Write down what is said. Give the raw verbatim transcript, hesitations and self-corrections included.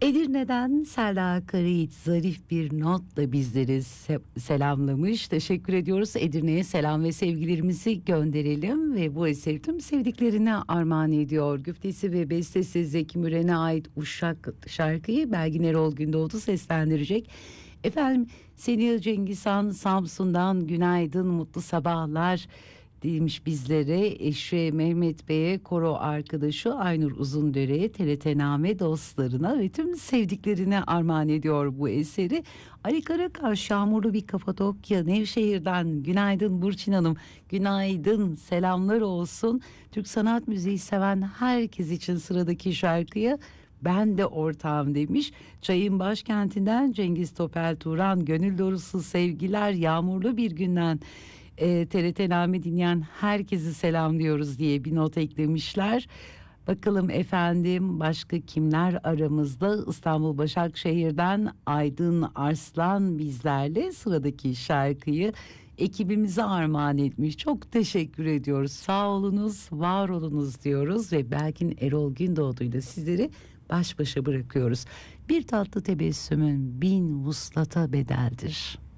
Edirne'den Selda Karayiğit zarif bir notla bizleri se- selamlamış. Teşekkür ediyoruz. Edirne'ye selam ve sevgilerimizi gönderelim ve bu eseri tüm sevdiklerine armağan ediyor. Güftesi ve bestesi Zeki Müren'e ait Uşak şarkıyı Belgin Erol Gündoğdu seslendirecek. Efendim Seniha Cengiz Han Samsun'dan günaydın, mutlu sabahlar demiş bizlere. Eşi Mehmet Bey'e, koro arkadaşı Aynur Uzundere'ye, T R T dostlarına ve tüm sevdiklerine armağan ediyor bu eseri. Ali Karakaş, Yağmurlu bir Kapadokya Nevşehir'den günaydın Burçin Hanım, günaydın, selamlar olsun. Türk sanat müziği seven herkes için sıradaki şarkıya ben de ortağım demiş. Çayın başkentinden Cengiz Topel Turan, gönül dolusu sevgiler, yağmurlu bir günden e, T R T Name dinleyen herkesi selamlıyoruz diye bir not eklemişler. Bakalım efendim başka kimler aramızda? İstanbul Başakşehir'den Aydın Arslan bizlerle sıradaki şarkıyı ekibimize armağan etmiş. Çok teşekkür ediyoruz. Sağ olunuz, var olunuz diyoruz ve Belgin Erol Gündoğdu'yla sizleri baş başa bırakıyoruz. Bir tatlı tebessümün bin vuslata bedeldir.